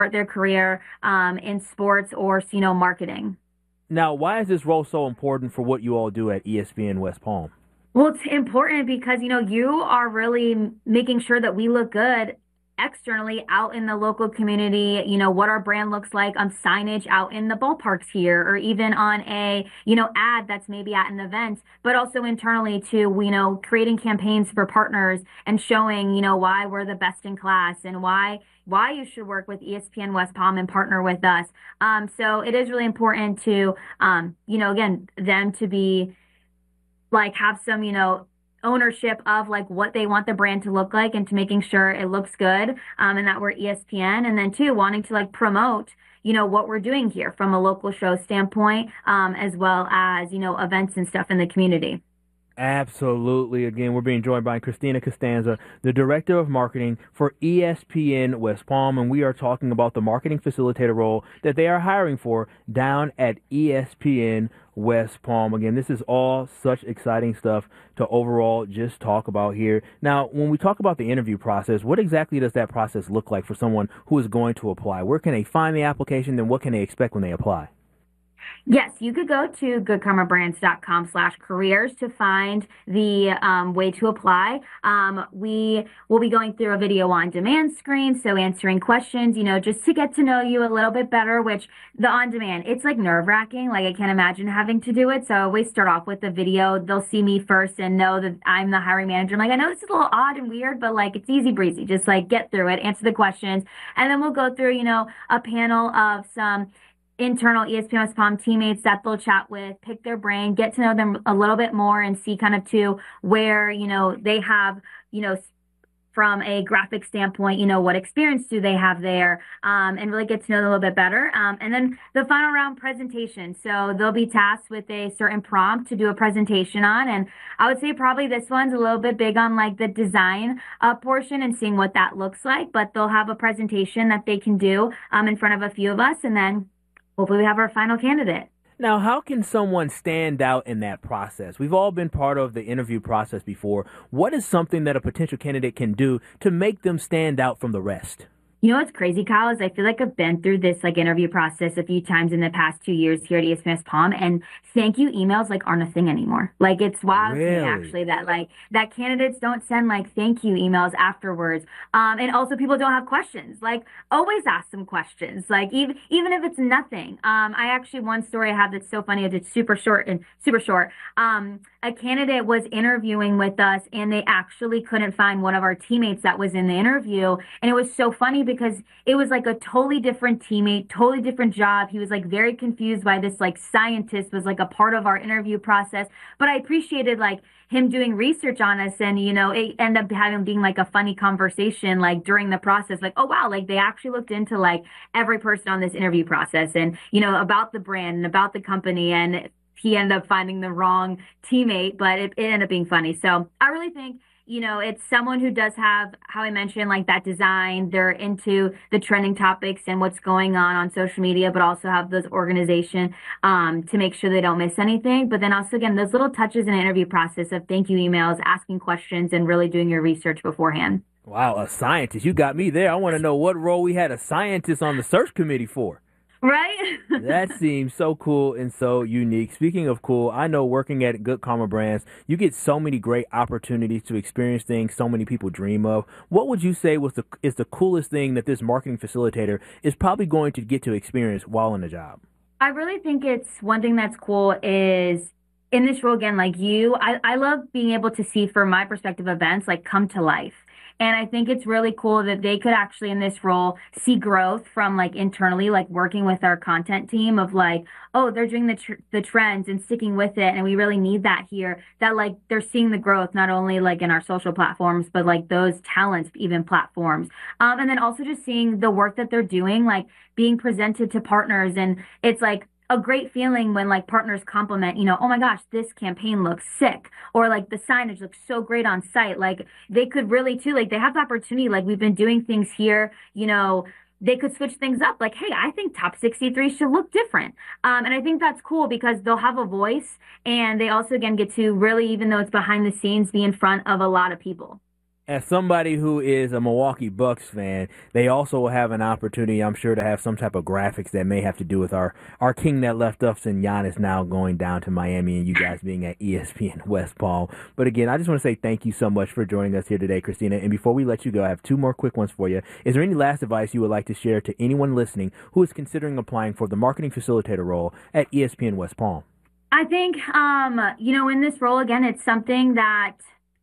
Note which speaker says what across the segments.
Speaker 1: their career in sports or, marketing.
Speaker 2: Now, why is this role so important for what you all do at ESPN West Palm?
Speaker 1: Well, it's important because, you are really making sure that we look good externally out in the local community, what our brand looks like on signage out in the ballparks here, or even on a, ad that's maybe at an event, but also internally to, creating campaigns for partners and showing, why we're the best in class and why you should work with ESPN West Palm and partner with us. So it is really important to, again, them to be like have some, ownership of like what they want the brand to look like and to making sure it looks good, and that we're ESPN. And then two, wanting to like promote, what we're doing here from a local show standpoint, as well as, events and stuff in the community.
Speaker 2: Absolutely. Again, we're being joined by Christina Costanza, the Director of Marketing for ESPN West Palm, and we are talking about the marketing facilitator role that they are hiring for down at ESPN West Palm. Again, this is all such exciting stuff to overall just talk about here. Now, when we talk about the interview process, what exactly does that process look like for someone who is going to apply? Where can they find the application, and what can they expect when they apply?
Speaker 1: Yes, you could go to goodkarmabrands.com/careers to find the way to apply. We will be going through a video on demand screen, so answering questions, just to get to know you a little bit better, which the on demand, it's like nerve-wracking. Like I can't imagine having to do it. So I always start off with the video. They'll see me first and know that I'm the hiring manager. I'm like, I know this is a little odd and weird, but like it's easy breezy. Just like get through it, answer the questions, and then we'll go through, a panel of some internal ESPN West Palm teammates that they'll chat with, pick their brain, get to know them a little bit more, and see kind of too where, they have, from a graphic standpoint, what experience do they have there, and really get to know them a little bit better. And then the final round presentation. So they'll be tasked with a certain prompt to do a presentation on. And I would say probably this one's a little bit big on like the design portion and seeing what that looks like. But they'll have a presentation that they can do in front of a few of us. And then hopefully we have our final candidate.
Speaker 2: Now, how can someone stand out in that process? We've all been part of the interview process before. What is something that a potential candidate can do to make them stand out from the rest?
Speaker 1: You know what's crazy, Kyle, is I feel like I've been through this like interview process a few times in the past 2 years here at ESPN West Palm, and thank you emails like aren't a thing anymore. Like it's wild to me
Speaker 2: Really?
Speaker 1: actually that that candidates don't send like thank you emails afterwards. And also people don't have questions. Like always ask them questions. Like even if it's nothing. I actually one story I have that's so funny. It's super short and super short. A candidate was interviewing with us and they actually couldn't find one of our teammates that was in the interview. And it was so funny because it was like a totally different teammate, totally different job. He was like very confused by this like scientist was like a part of our interview process. But I appreciated like him doing research on us and it ended up having being like a funny conversation like during the process, like, oh wow, like they actually looked into like every person on this interview process and about the brand and about the company, and he ended up finding the wrong teammate, but it ended up being funny. So I really think, it's someone who does have, how I mentioned, like that design. They're into the trending topics and what's going on social media, but also have those organization to make sure they don't miss anything. But then also, again, those little touches in the interview process of thank you emails, asking questions, and really doing your research beforehand.
Speaker 2: Wow, a scientist. You got me there. I want to know what role we had a scientist on the search committee for.
Speaker 1: Right?
Speaker 2: That seems so cool and so unique. Speaking of cool, I know working at Good Karma Brands, you get so many great opportunities to experience things so many people dream of. What would you say is the coolest thing that this marketing facilitator is probably going to get to experience while in the job?
Speaker 1: I really think it's one thing that's cool is in this role again, like I love being able to see from my perspective events like come to life. And I think it's really cool that they could actually in this role see growth from like internally, like working with our content team of like, oh, they're doing the trends and sticking with it. And we really need that here, that like they're seeing the growth, not only like in our social platforms, but like those talents, even platforms. And then also just seeing the work that they're doing, like being presented to partners. And it's like, a great feeling when like partners compliment, oh my gosh, this campaign looks sick, or like the signage looks so great on site. Like they could really too, like they have the opportunity, like we've been doing things here, they could switch things up. Like, hey, I think top 63 should look different. And I think that's cool because they'll have a voice and they also again get to really, even though it's behind the scenes, be in front of a lot of people.
Speaker 2: As somebody who is a Milwaukee Bucks fan, they also will have an opportunity, I'm sure, to have some type of graphics that may have to do with our king that left us and Giannis now going down to Miami and you guys being at ESPN West Palm. But again, I just want to say thank you so much for joining us here today, Christina. And before we let you go, I have two more quick ones for you. Is there any last advice you would like to share to anyone listening who is considering applying for the marketing facilitator role at ESPN West Palm?
Speaker 1: I think, in this role, again, it's something that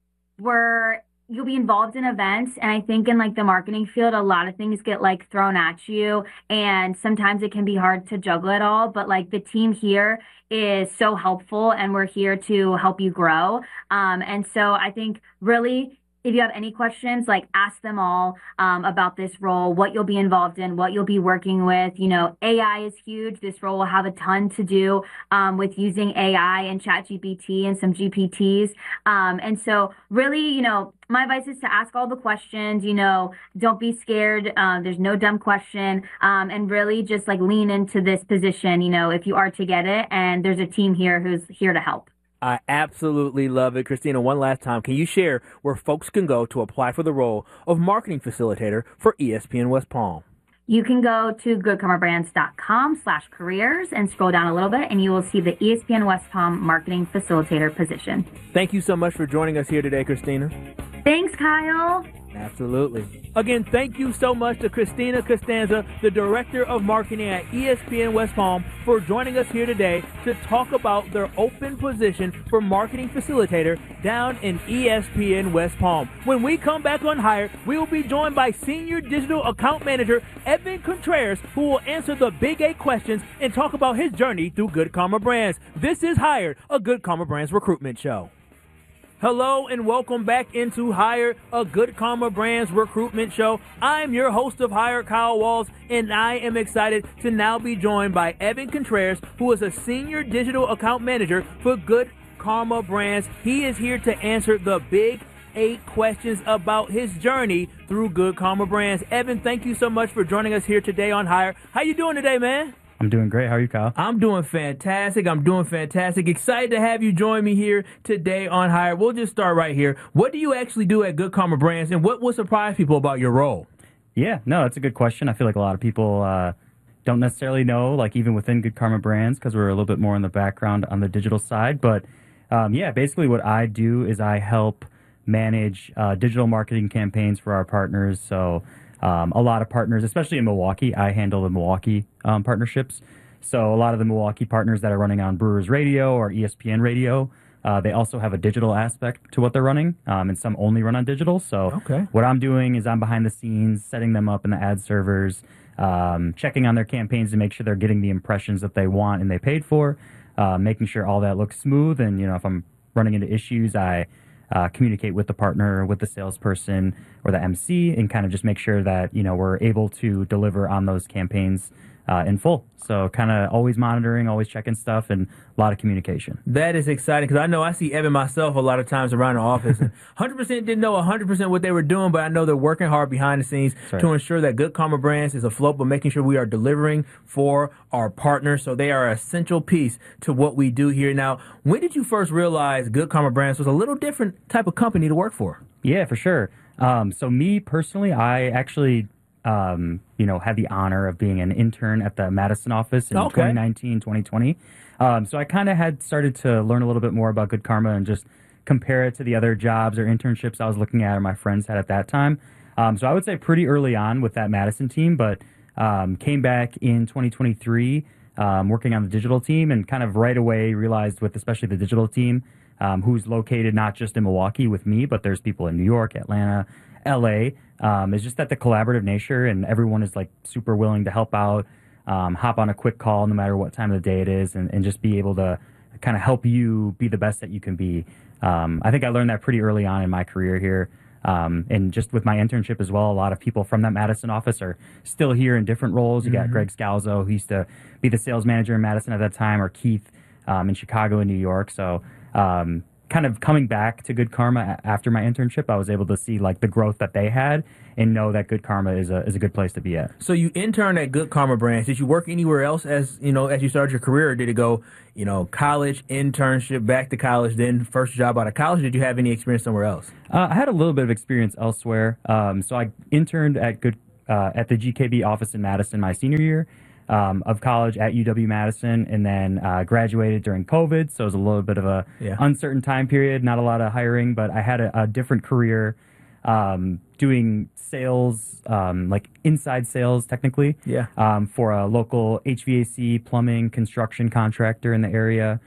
Speaker 1: we're you'll be involved in events, and I think in like the marketing field a lot of things get like thrown at you, and sometimes it can be hard to juggle it all, but like the team here is so helpful and we're here to help you grow. And so I think really if you have any questions, like ask them all about this role, what you'll be involved in, what you'll be working with. AI is huge. This role will have a ton to do with using AI and ChatGPT and some GPTs. And so really, my advice is to ask all the questions, don't be scared. There's no dumb question. And really just like lean into this position, if you are to get it. And there's a team here who's here to help.
Speaker 2: I absolutely love it. Christina, one last time, can you share where folks can go to apply for the role of marketing facilitator for ESPN West Palm?
Speaker 1: You can go to goodkarmabrands.com/careers and scroll down a little bit and you will see the ESPN West Palm marketing facilitator position.
Speaker 2: Thank you so much for joining us here today, Christina.
Speaker 1: Thanks, Kyle.
Speaker 2: Absolutely. Again, thank you so much to Christina Costanza, the Director of Marketing at ESPN West Palm, for joining us here today to talk about their open position for marketing facilitator down in ESPN West Palm. When we come back on Hired, we will be joined by Senior Digital Account Manager Evan Contreras, who will answer the Big 8 questions and talk about his journey through Good Karma Brands. This is Hired, a Good Karma Brands recruitment show. Hello and welcome back into Hired, a Good Karma Brands recruitment show. I'm your host of Hired, Kyle Walls, and I am excited to now be joined by Evan Contreras, who is a Senior Digital Account Manager for Good Karma Brands. He is here to answer the Big 8 questions about his journey through Good Karma Brands. Evan, thank you so much for joining us here today on Hired. How you doing today, man?
Speaker 3: I'm doing great. How are you, Kyle?
Speaker 2: I'm doing fantastic. Excited to have you join me here today on Hire. We'll just start right here. What do you actually do at Good Karma Brands, and what will surprise people about your role?
Speaker 3: Yeah, no, that's a good question. I feel like a lot of people don't necessarily know, like even within Good Karma Brands, because we're a little bit more in the background on the digital side. But basically what I do is I help manage digital marketing campaigns for our partners. So a lot of partners, especially in Milwaukee, I handle the Milwaukee partnerships. So a lot of the Milwaukee partners that are running on Brewers Radio or ESPN Radio, they also have a digital aspect to what they're running, and some only run on digital. So What I'm doing is I'm behind the scenes, setting them up in the ad servers, checking on their campaigns to make sure they're getting the impressions that they want and they paid for, making sure all that looks smooth. And, if I'm running into issues, I communicate with the partner, with the salesperson or the MC, and kind of just make sure that, we're able to deliver on those campaigns in full. So kind of always monitoring, always checking stuff, and a lot of communication.
Speaker 2: That is exciting because I know I see Evan myself a lot of times around the office. And 100% didn't know 100% what they were doing, but I know they're working hard behind the scenes to ensure that Good Karma Brands is afloat, but making sure we are delivering for our partners. So they are an essential piece to what we do here. Now, when did you first realize Good Karma Brands was a little different type of company to work for?
Speaker 3: Yeah, for sure. So me personally, I actually had the honor of being an intern at the Madison office in 2019, 2020. So I kind of had started to learn a little bit more about Good Karma and just compare it to the other jobs or internships I was looking at or my friends had at that time. So I would say pretty early on with that Madison team, but came back in 2023 working on the digital team and kind of right away realized with especially the digital team who's located not just in Milwaukee with me, but there's people in New York, Atlanta, LA. It's just that the collaborative nature and everyone is like super willing to help out, hop on a quick call no matter what time of the day it is, and just be able to kind of help you be the best that you can be. I think I learned that pretty early on in my career here. And just with my internship as well, a lot of people from that Madison office are still here in different roles. You got Greg Scalzo, who used to be the sales manager in Madison at that time, or Keith in Chicago and New York. So kind of coming back to Good Karma after my internship, I was able to see like the growth that they had and know that Good Karma is a good place to be at.
Speaker 2: So you interned at Good Karma Brands. Did you work anywhere else as you started your career, or did it go, college, internship, back to college, then first job out of college? Did you have any experience somewhere else?
Speaker 3: I had a little bit of experience elsewhere. So I interned at the GKB office in Madison my senior year of college at UW-Madison, and then graduated during COVID. So it was a little bit of a uncertain time period, not a lot of hiring, but I had a different career doing sales, like inside sales technically, for a local HVAC, plumbing, construction contractor in the area.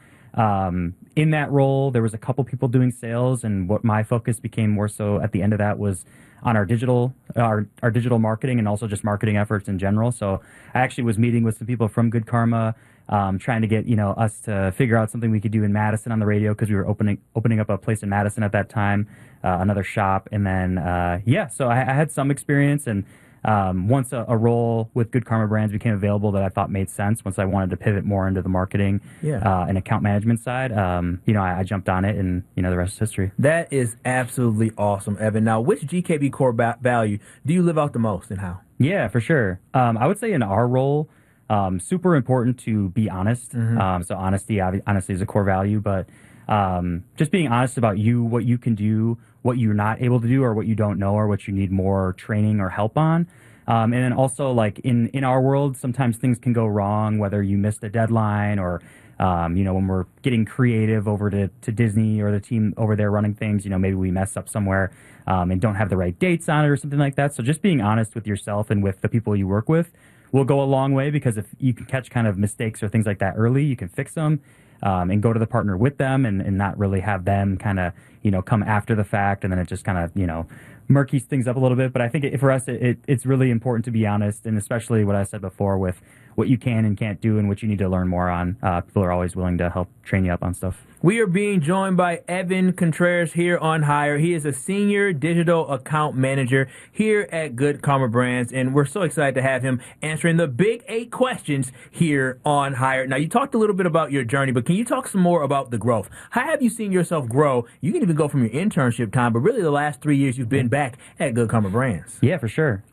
Speaker 3: In that role, there was a couple people doing sales, and what my focus became more so at the end of that was on our digital marketing and also just marketing efforts in general. So I actually was meeting with some people from Good Karma, trying to get us to figure out something we could do in Madison on the radio, because we were opening up a place in Madison at that time, another shop, and then so I had some experience, and once a role with Good Karma Brands became available that I thought made sense, once I wanted to pivot more into the marketing and account management side, I jumped on it, and the rest is history.
Speaker 2: That is absolutely awesome, Evan. Now, which GKB core value do you live out the most, and how?
Speaker 3: Yeah, for sure. I would say in our role, super important to be honest. So honesty is a core value, but just being honest about what you can do, what you're not able to do, or what you don't know, or what you need more training or help on. And then also, like in our world, sometimes things can go wrong, whether you missed a deadline or, when we're getting creative over to Disney or the team over there running things, maybe we mess up somewhere and don't have the right dates on it or something like that. So just being honest with yourself and with the people you work with will go a long way, because if you can catch kind of mistakes or things like that early, you can fix them. And go to the partner with them and not really have them kind of, come after the fact, and then it just kind of, murkies things up a little bit. But I think for us, it's really important to be honest, and especially what I said before with what you can and can't do and what you need to learn more on. People are always willing to help train you up on stuff.
Speaker 2: We are being joined by Evan Contreras here on Hire. He is a senior digital account manager here at Good Karma Brands, and we're so excited to have him answering the big 8 questions here on Hire. Now, you talked a little bit about your journey, but can you talk some more about the growth? How have you seen yourself grow? You can even go from your internship time, but really the last 3 years you've been back at Good Karma Brands.
Speaker 3: Yeah, for sure.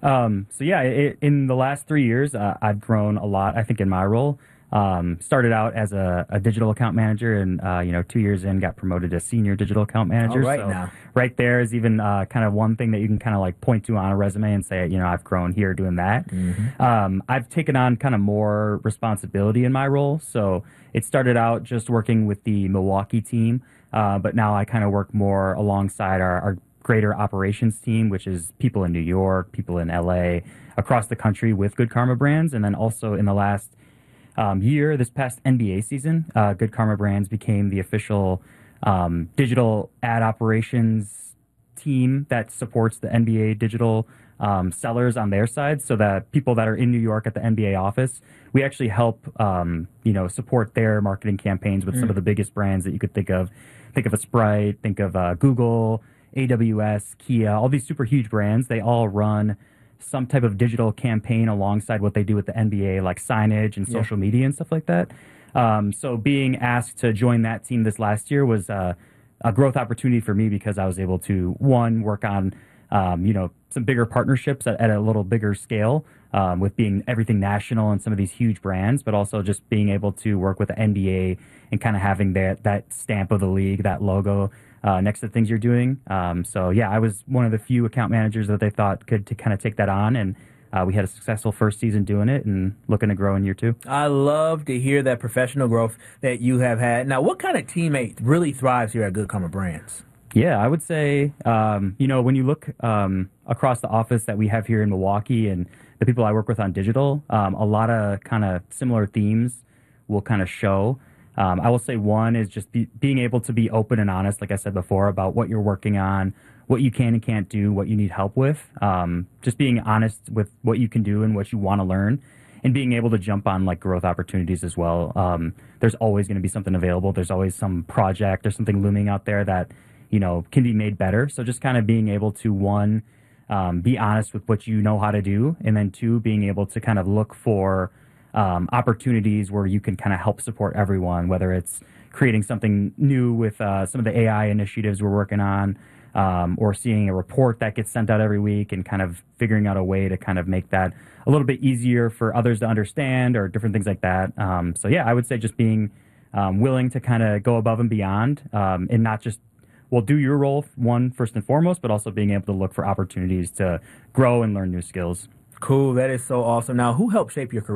Speaker 3: In the last 3 years, I've grown a lot, I think, in my role. Started out as a digital account manager, and 2 years in, got promoted to senior digital account manager.
Speaker 2: Now.
Speaker 3: Right there is even kind of one thing that you can kind of like point to on a resume and say, I've grown here doing that. I've taken on kind of more responsibility in my role. So it started out just working with the Milwaukee team, but now I kind of work more alongside our greater operations team, which is people in New York, people in LA, across the country with Good Karma Brands. And then also in the last year, this past NBA season, Good Karma Brands became the official digital ad operations team that supports the NBA digital sellers on their side. So that people that are in New York at the NBA office, we actually help support their marketing campaigns with some of the biggest brands that you could think of. Think of a Sprite, think of Google, AWS, Kia, all these super huge brands. They all run some type of digital campaign alongside what they do with the NBA, like signage and social media and stuff like that. So being asked to join that team this last year was a growth opportunity for me, because I was able to, one, work on, some bigger partnerships at a little bigger scale, with being everything national and some of these huge brands, but also just being able to work with the NBA and kind of having that stamp of the league, that logo, next to things you're doing. I was one of the few account managers that they thought could to kind of take that on, and we had a successful first season doing it and looking to grow in year 2.
Speaker 2: I love to hear that professional growth that you have had. Now, what kind of teammate really thrives here at Good Karma Brands?
Speaker 3: Yeah, I would say, when you look across the office that we have here in Milwaukee and the people I work with on digital, a lot of kind of similar themes will kind of show. I will say one is just being able to be open and honest, like I said before, about what you're working on, what you can and can't do, what you need help with. Just being honest with what you can do and what you want to learn, and being able to jump on like growth opportunities as well. There's always going to be something available. There's always some project or something looming out there that, can be made better. So just kind of being able to, one, be honest with what you know how to do, and then 2, being able to kind of look for opportunities where you can kind of help support everyone, whether it's creating something new with some of the AI initiatives we're working on, or seeing a report that gets sent out every week and kind of figuring out a way to kind of make that a little bit easier for others to understand or different things like that. So yeah, I would say just being willing to kind of go above and beyond, and not just, well, do your role first and foremost, but also being able to look for opportunities to grow and learn new skills.
Speaker 2: Cool. That is so awesome. Now, who helped shape your career?